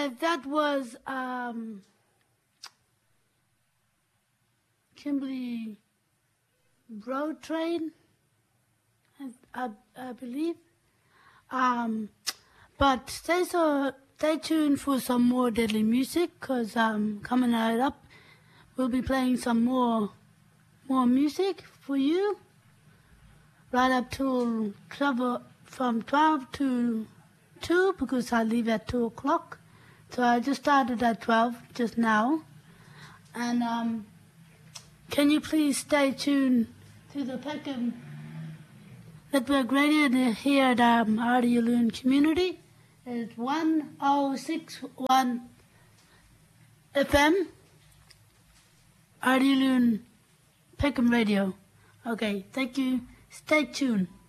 that was Kimberly Road Train, I believe. But stay tuned for some more Deadly Music, because coming right up, we'll be playing some more music for you, right up till from 12 to 2, because I leave at 2 o'clock. So I just started at 12 just now. And can you please stay tuned to the Peckham Network Radio here at Artialoon Community. It's 1061 FM, Artialoon Peckham Radio. Okay, thank you. Stay tuned.